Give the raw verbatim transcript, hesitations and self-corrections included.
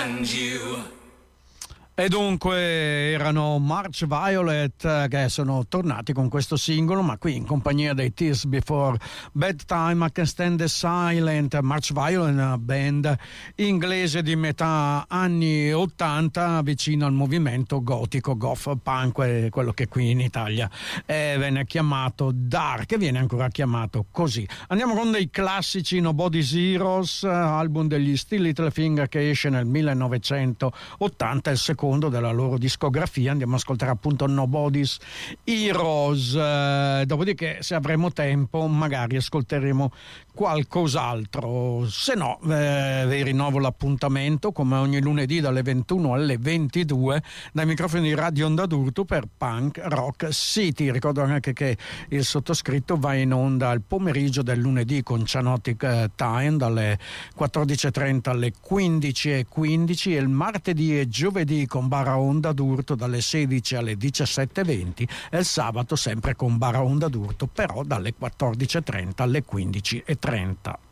and you. E dunque erano March Violet che sono tornati con questo singolo, ma qui in compagnia dei Tears Before Bedtime, I Can Stand the Silent. March Violet è una band inglese di metà anni ottanta, vicino al movimento gotico, goth punk, quello che qui in Italia eh, venne chiamato dark, e viene ancora chiamato così. Andiamo con dei classici. Nobody's Heroes, album degli Still Little Finger, che esce nel millenovecentottanta, il secondo della loro discografia. Andiamo ad ascoltare appunto Nobody's Heroes, eh, dopodiché se avremo tempo magari ascolteremo qualcos'altro, se no eh, vi rinnovo l'appuntamento come ogni lunedì dalle ventuno alle ventidue dai microfoni di Radio Onda d'Urto per Punk Rock City. Ricordo anche che il sottoscritto va in onda al pomeriggio del lunedì con Cianotic Time dalle quattordici e trenta alle quindici e quindici, e il martedì e giovedì con Bara Onda d'Urto dalle sedici alle diciassette e venti, e il sabato sempre con Bara Onda d'Urto però dalle quattordici e trenta alle quindici e trenta.